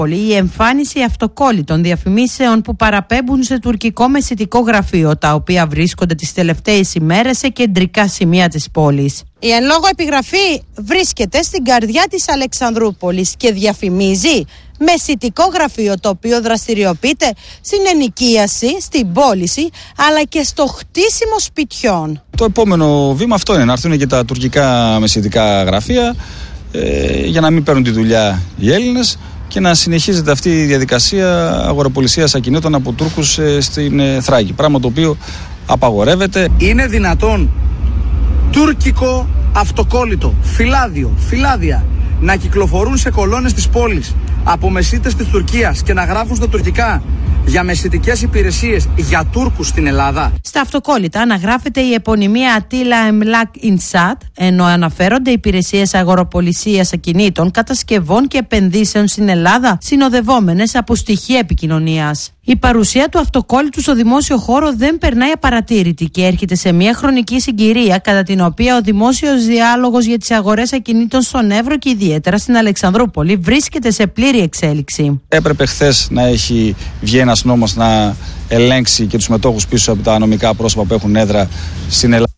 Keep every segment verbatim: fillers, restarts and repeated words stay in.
η εμφάνιση αυτοκόλλητων διαφημίσεων που παραπέμπουν σε τουρκικό μεσητικό γραφείο, τα οποία βρίσκονται τις τελευταίες ημέρες σε κεντρικά σημεία της πόλης. Η εν λόγω επιγραφή βρίσκεται στην καρδιά της Αλεξανδρούπολης και διαφημίζει μεσητικό γραφείο, το οποίο δραστηριοποιείται στην ενοικίαση, στην πώληση αλλά και στο χτίσιμο σπιτιών. Το επόμενο βήμα αυτό είναι, να έρθουν και τα τουρκικά μεσητικά γραφεία ε, για να μην παίρνουν τη δουλειά οι Έλληνες και να συνεχίζεται αυτή η διαδικασία αγοραπολισίας ακινήτων από Τούρκους ε, στην ε, Θράκη, πράγμα το οποίο απαγορεύεται. Είναι δυνατόν τουρκικό αυτοκόλλητο, φυλάδιο, φυλάδια να κυκλοφορούν σε κολόνες της πόλης από μεσίτες της Τουρκίας και να γράφουν στα τουρκικά για μεσητικές υπηρεσίες για Τούρκους στην Ελλάδα? Στα αυτοκόλλητα αναγράφεται η επωνυμία Ατίλα Εμλάκ Ινσάτ, ενώ αναφέρονται υπηρεσίες αγοροπολισίας ακινήτων, κατασκευών και επενδύσεων στην Ελλάδα, συνοδευόμενες από στοιχεία επικοινωνίας. Η παρουσία του αυτοκόλλητου στο δημόσιο χώρο δεν περνάει απαρατήρητη και έρχεται σε μια χρονική συγκυρία κατά την οποία ο δημόσιος διάλογος για τις αγορές ακινήτων στον Εύρο και ιδιαίτερα στην Αλεξανδρούπολη βρίσκεται σε πλήρη εξέλιξη. Έπρεπε χθες να έχει βγει ένας νόμος να ελέγξει και τους μετόχους πίσω από τα νομικά πρόσωπα που έχουν έδρα στην Ελλάδα.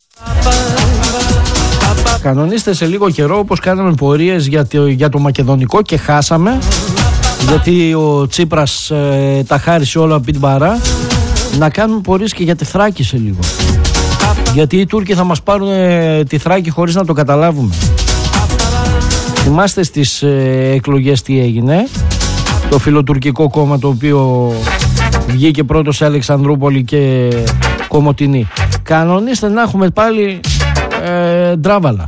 Κανονίστε σε λίγο καιρό, όπως κάναμε πορείες για το, για το μακεδονικό και χάσαμε, γιατί ο Τσίπρας ε, τα χάρισε όλα από την παρά, να κάνουμε πορείες και για τη Θράκη σε λίγο. Γιατί οι Τούρκοι θα μας πάρουν ε, τη Θράκη χωρίς να το καταλάβουμε. Θυμάστε στις ε, εκλογές τι έγινε? Το φιλοτουρκικό κόμμα το οποίο βγήκε πρώτο σε Αλεξανδρούπολη και Κομοτηνή. Κανονίστε να έχουμε πάλι ε, ντράβαλα.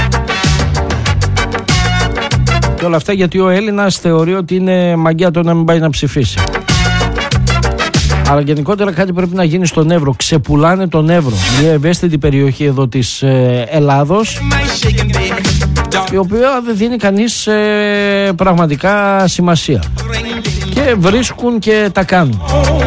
Και όλα αυτά γιατί ο Έλληνας θεωρεί ότι είναι μαγιά το να μην πάει να ψηφίσει. Αλλά γενικότερα κάτι πρέπει να γίνει στον Εύρο. Ξεπουλάνε τον Εύρο, μια ευαίσθητη περιοχή εδώ της ε, Ελλάδος, η οποία δεν δίνει κανείς ε, πραγματικά σημασία. Και βρίσκουν και τα κάνουν.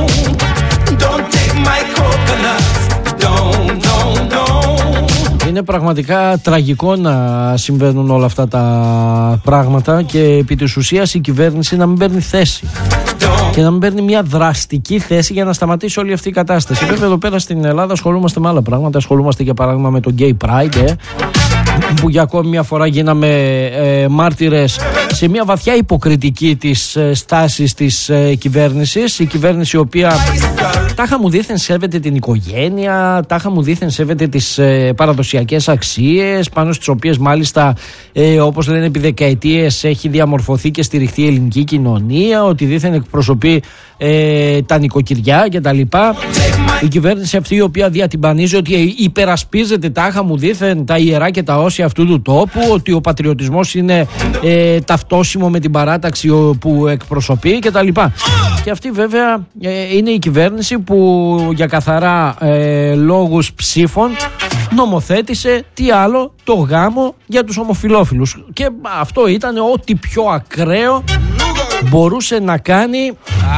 Είναι πραγματικά τραγικό να συμβαίνουν όλα αυτά τα πράγματα και επί της ουσίας η κυβέρνηση να μην παίρνει θέση και να μην παίρνει μια δραστική θέση για να σταματήσει όλη αυτή η κατάσταση. Βέβαια εδώ πέρα στην Ελλάδα ασχολούμαστε με άλλα πράγματα. Ασχολούμαστε για παράδειγμα με το Gay Pride, ε, που για ακόμη μια φορά γίναμε ε, μάρτυρες σε μια βαθιά υποκριτική της ε, στάσης της ε, κυβέρνησης. Η κυβέρνηση η οποία τάχα μου δήθεν σέβεται την οικογένεια, τάχα μου δήθεν σέβεται τις ε, παραδοσιακές αξίες, πάνω στις οποίες μάλιστα ε, όπως λένε επί δεκαετίες έχει διαμορφωθεί και στηριχθεί η ελληνική κοινωνία, ότι δήθεν εκπροσωπεί ε, τα νοικοκυριά κτλ. Η κυβέρνηση αυτή η οποία διατυμπανίζει ότι υπερασπίζεται τάχα μου δήθεν τα ιερά και τα όσια αυτού του τόπου, ότι ο πατριωτισμός είναι ε, ταυτόσιμο με την παράταξη που εκπροσωπεί κτλ. Και αυτή βέβαια ε, είναι η κυβέρνηση που για καθαρά ε, λόγους ψήφων νομοθέτησε τι άλλο, το γάμο για τους ομοφυλόφιλους. Και αυτό ήταν ό,τι πιο ακραίο μπορούσε να κάνει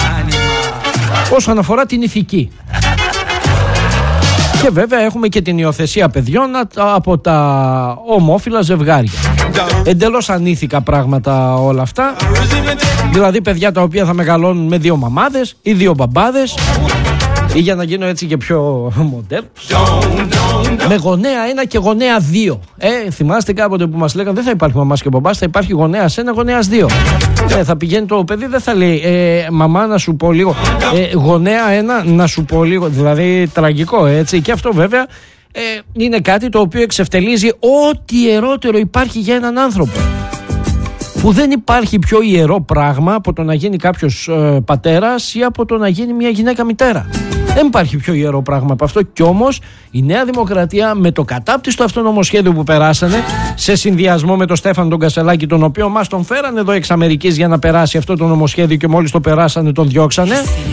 όσον αφορά την ηθική. Και βέβαια έχουμε και την υιοθεσία παιδιών από τα ομόφυλα ζευγάρια. Εντελώς ανήθικα πράγματα όλα αυτά. Δηλαδή παιδιά τα οποία θα μεγαλώνουν με δύο μαμάδες ή δύο μπαμπάδες, ή για να γίνω έτσι και πιο μοντέρν, με γονέα ένα και γονέα δύο. Ε, θυμάστε κάποτε που μας λέγανε δεν θα υπάρχει μαμάς και μπαμπάς, θα υπάρχει γονέας ένα, γονέας δύο. Ε, θα πηγαίνει το παιδί, δεν θα λέει ε, μαμά να σου πω λίγο, ε, γονέα ένα να σου πω λίγο. Δηλαδή τραγικό, έτσι. Και αυτό βέβαια ε, είναι κάτι το οποίο εξευτελίζει ό,τι ιερότερο υπάρχει για έναν άνθρωπο. Που δεν υπάρχει πιο ιερό πράγμα από το να γίνει κάποιος ε, πατέρας ή από το να γίνει μια γυναίκα μητέρα. Δεν υπάρχει πιο ιερό πράγμα από αυτό. Κι όμως η Νέα Δημοκρατία με το κατάπτυστο αυτό νομοσχέδιο που περάσανε, σε συνδυασμό με τον Στέφανο τον Κασελάκη, τον οποίο μας τον φέρανε εδώ εξ Αμερικής για να περάσει αυτό το νομοσχέδιο και μόλις το περάσανε τον διώξανε,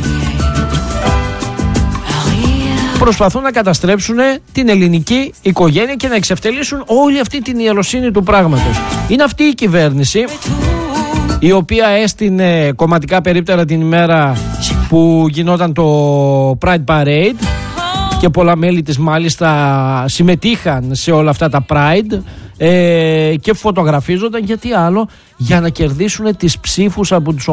προσπαθούν να καταστρέψουν την ελληνική οικογένεια και να εξευτελίσουν όλη αυτή την ιεροσύνη του πράγματος. Είναι αυτή η κυβέρνηση η οποία έστεινε κομματικά περίπτερα την ημέρα που γινόταν το Pride Parade και πολλά μέλη της μάλιστα συμμετείχαν σε όλα αυτά τα Pride ε, και φωτογραφίζονταν, γιατί άλλο, για να κερδίσουν τις ψήφους από τους